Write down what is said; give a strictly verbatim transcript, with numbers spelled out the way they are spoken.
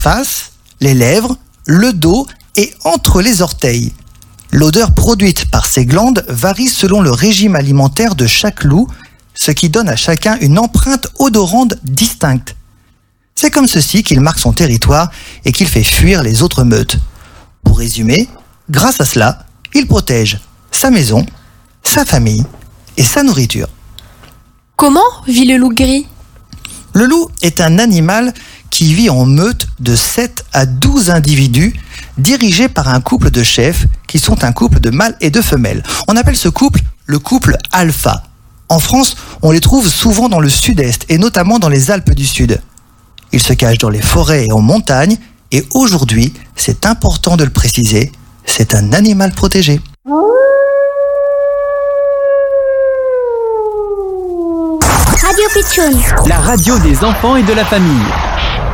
face, les lèvres, le dos et entre les orteils. L'odeur produite par ces glandes varie selon le régime alimentaire de chaque loup, ce qui donne à chacun une empreinte odorante distincte. C'est comme ceci qu'il marque son territoire et qu'il fait fuir les autres meutes. Pour résumer, grâce à cela, il protège sa maison, sa famille et sa nourriture. Comment vit le loup gris ? Le loup est un animal qui vit en meute de sept à douze individus dirigés par un couple de chefs qui sont un couple de mâles et de femelles. On appelle ce couple le couple alpha. En France, on les trouve souvent dans le sud-est et notamment dans les Alpes du Sud. Ils se cachent dans les forêts et en montagne et aujourd'hui, c'est important de le préciser, c'est un animal protégé. Radio Pitchoun, la radio des enfants et de la famille.